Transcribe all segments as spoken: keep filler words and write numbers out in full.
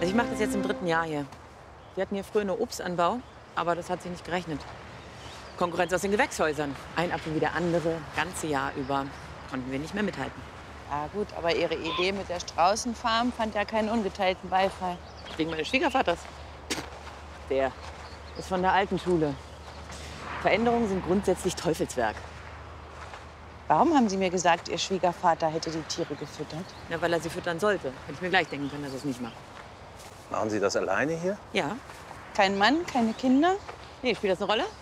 Also ich mache das jetzt im dritten Jahr hier. Wir hatten hier früher nur Obstanbau, aber das hat sich nicht gerechnet. Konkurrenz aus den Gewächshäusern. Ein Apfel wie der andere, ganze Jahr über. Konnten wir nicht mehr mithalten. Ja gut, aber Ihre Idee mit der Straußenfarm fand ja keinen ungeteilten Beifall. Wegen meines Schwiegervaters. Der ist von der alten Schule. Veränderungen sind grundsätzlich Teufelswerk. Warum haben Sie mir gesagt, Ihr Schwiegervater hätte die Tiere gefüttert? Na, weil er sie füttern sollte. Hätte ich mir gleich denken können, dass er es nicht macht. Machen Sie das alleine hier? Ja. Kein Mann, keine Kinder? Nee, spielt das eine Rolle?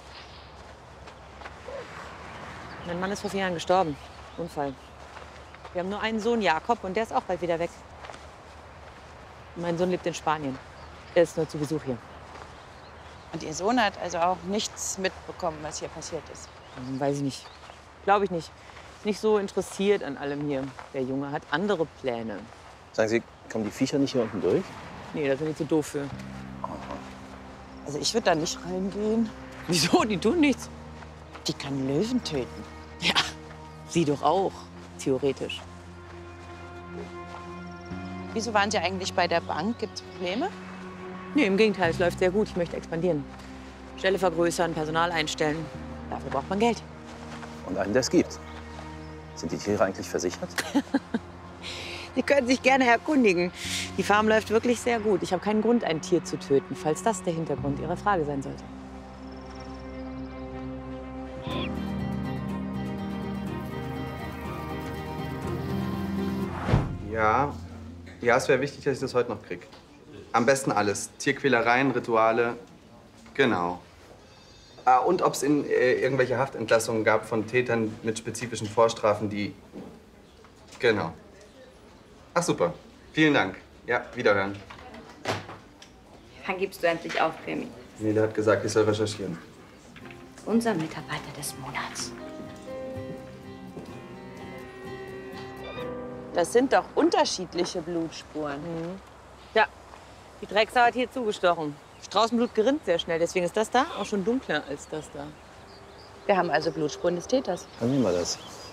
Mein Mann ist vor vier Jahren gestorben. Unfall. Wir haben nur einen Sohn, Jakob, und der ist auch bald wieder weg. Mein Sohn lebt in Spanien. Er ist nur zu Besuch hier. Und Ihr Sohn hat also auch nichts mitbekommen, was hier passiert ist? Hm, weiß ich nicht. Glaube ich nicht. Ist nicht so interessiert an allem hier. Der Junge hat andere Pläne. Sagen Sie, kommen die Viecher nicht hier unten durch? Nee, da sind die zu doof für. Also ich würde da nicht reingehen. Wieso? Die tun nichts. Die kann Löwen töten. Ja, sie doch auch. Theoretisch. Wieso waren Sie eigentlich bei der Bank? Gibt es Probleme? Nee, im Gegenteil, es läuft sehr gut. Ich möchte expandieren. Stelle vergrößern, Personal einstellen. Dafür braucht man Geld. Und einen, der es gibt. Sind die Tiere eigentlich versichert? Sie können sich gerne erkundigen. Die Farm läuft wirklich sehr gut. Ich habe keinen Grund, ein Tier zu töten, falls das der Hintergrund Ihrer Frage sein sollte. Ja, ja, es wäre wichtig, dass ich das heute noch kriege. Am besten alles. Tierquälereien, Rituale, genau. Ah, und ob es in äh, irgendwelche Haftentlassungen gab von Tätern mit spezifischen Vorstrafen, die... Genau. Ach, super. Vielen Dank. Ja, wiederhören. Wann gibst du endlich auf, Pemi? Nele hat gesagt, ich soll recherchieren. Unser Mitarbeiter des Monats. Das sind doch unterschiedliche Blutspuren. Mhm. Ja, die Drecksau hat hier zugestochen. Straußenblut gerinnt sehr schnell, deswegen ist das da auch schon dunkler als das da. Wir haben also Blutspuren des Täters. Dann nehmen wir das.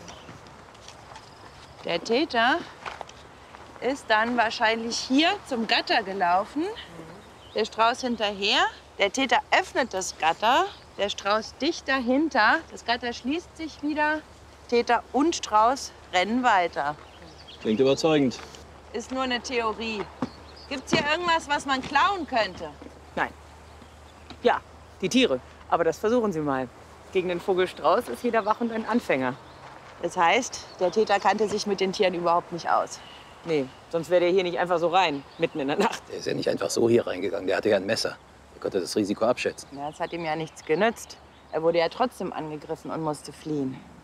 Der Täter ist dann wahrscheinlich hier zum Gatter gelaufen. Der Strauß hinterher. Der Täter öffnet das Gatter. Der Strauß dicht dahinter. Das Gatter schließt sich wieder. Täter und Strauß rennen weiter. Klingt überzeugend. Ist nur eine Theorie. Gibt's hier irgendwas, was man klauen könnte? Nein. Ja, die Tiere. Aber das versuchen Sie mal. Gegen den Vogel Strauß ist jeder Wachhund ein Anfänger. Das heißt, der Täter kannte sich mit den Tieren überhaupt nicht aus. Nee, sonst wäre der hier nicht einfach so rein, mitten in der Nacht. Der ist ja nicht einfach so hier reingegangen. Der hatte ja ein Messer. Der konnte das Risiko abschätzen. Ja, das hat ihm ja nichts genützt. Er wurde ja trotzdem angegriffen und musste fliehen.